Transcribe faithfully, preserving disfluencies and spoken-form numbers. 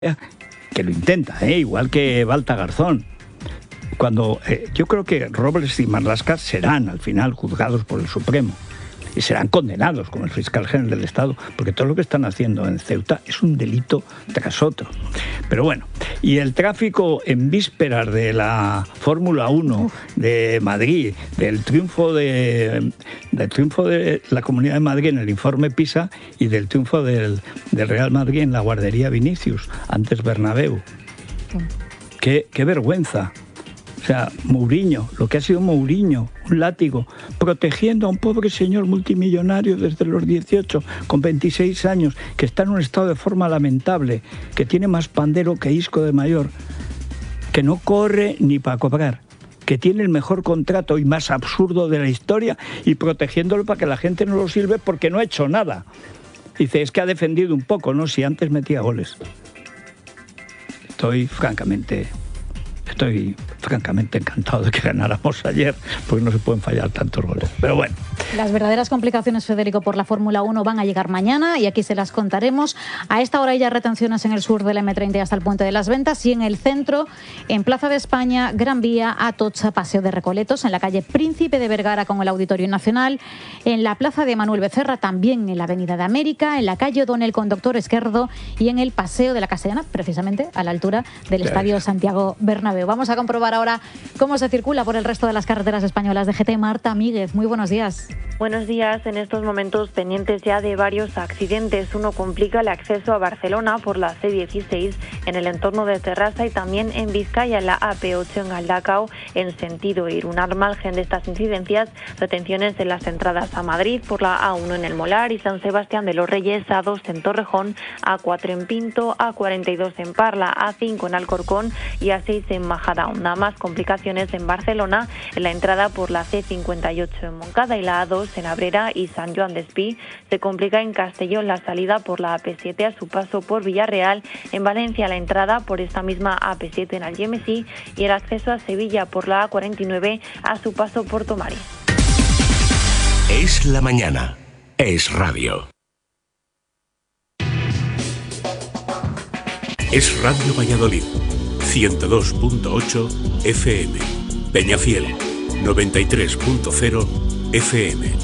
que lo intenta, ¿eh? Igual que Balta Garzón. Cuando eh, yo creo que Robles y Marlaska serán al final juzgados por el Supremo y serán condenados como el fiscal general del Estado, porque todo lo que están haciendo en Ceuta es un delito tras otro. Pero bueno, y el tráfico en vísperas de la Fórmula uno de Madrid, del triunfo de, del triunfo de la Comunidad de Madrid en el informe PISA y del triunfo del, del Real Madrid en la guardería Vinicius, antes Bernabéu. Qué, qué vergüenza. O sea, Mourinho, lo que ha sido Mourinho, un látigo, protegiendo a un pobre señor multimillonario desde los dieciocho, con veintiséis años, que está en un estado de forma lamentable, que tiene más pandero que Isco de mayor, que no corre ni para cobrar, que tiene el mejor contrato y más absurdo de la historia, y protegiéndolo para que la gente no lo sirve porque no ha hecho nada. Dice, es que ha defendido un poco, ¿no? Si antes metía goles. Estoy francamente... Estoy francamente encantado de que ganáramos ayer, porque no se pueden fallar tantos goles. Pero bueno. Las verdaderas complicaciones, Federico, por la Fórmula uno van a llegar mañana y aquí se las contaremos. A esta hora hay ya retenciones en el sur del eme treinta hasta el Puente de las Ventas y en el centro, en Plaza de España, Gran Vía, Atocha, Paseo de Recoletos, en la calle Príncipe de Vergara con el Auditorio Nacional, en la Plaza de Manuel Becerra, también en la Avenida de América, en la calle O'Donnell con Doctor Esquerdo y en el Paseo de la Castellana, precisamente a la altura del Estadio Santiago Bernabéu. Vamos a comprobar ahora cómo se circula por el resto de las carreteras españolas de G T. Marta Míguez, muy buenos días. Buenos días. En estos momentos pendientes ya de varios accidentes. Uno complica el acceso a Barcelona por la ce dieciséis en el entorno de Terrassa y también en Vizcaya en la a pe ocho en Galdacao en sentido Irún. Al margen de estas incidencias, retenciones en las entradas a Madrid por la a uno en el Molar y San Sebastián de los Reyes, a dos en Torrejón, a cuatro en Pinto, a cuarenta y dos en Parla, a cinco en Alcorcón y a seis en Majadahonda. Más complicaciones en Barcelona en la entrada por la ce cincuenta y ocho en Moncada y la a dos en Abrera y San Joan d'Espí. Se complica en Castellón la salida por la a pe siete a su paso por Villarreal. En Valencia la entrada por esta misma a pe siete en Algemesí y el acceso a Sevilla por la a cuarenta y nueve a su paso por Tomares. Es la mañana. Es radio. Es Radio Valladolid. ciento dos punto ocho efe eme. Peñafiel. noventa y tres punto cero efe eme.